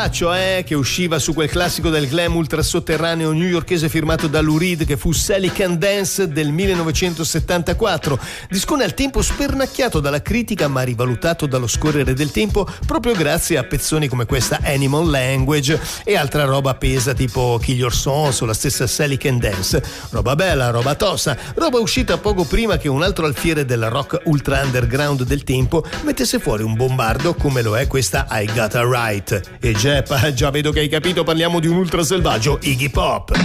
discaccio, che usciva su quel classico del glam ultrasotterraneo newyorkese firmato da Lou Reed, che fu Sally Can Dance del 1974. Discone al tempo spernacchiato dalla critica ma rivalutato dallo scorrere del tempo proprio grazie a pezzoni come questa Animal Language e altra roba pesa tipo Kill Your Sons o la stessa Sally Can Dance. Roba bella, roba tosta, roba uscita poco prima che un altro alfiere del rock ultra underground del tempo mettesse fuori un bombardo come lo è questa I Got a Right. E già vedo che hai capito, parliamo di un ultra selvaggio, Iggy Pop.